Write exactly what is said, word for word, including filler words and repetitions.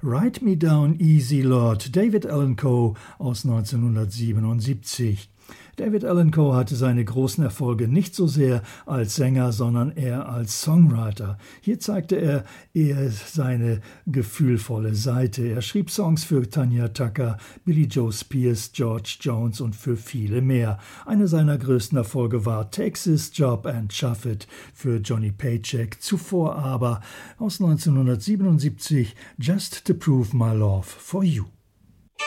Ride Me Down Easy Lord, David Allan Coe aus neunzehnhundertsiebenundsiebzig. David Allan Coe hatte seine großen Erfolge nicht so sehr als Sänger, sondern eher als Songwriter. Hier zeigte er eher seine gefühlvolle Seite. Er schrieb Songs für Tanya Tucker, Billy Joe Spears, George Jones und für viele mehr. Einer seiner größten Erfolge war Take This Job and Shove It für Johnny Paycheck. Zuvor aber aus neunzehnhundertsiebenundsiebzig Just to Prove My Love for You.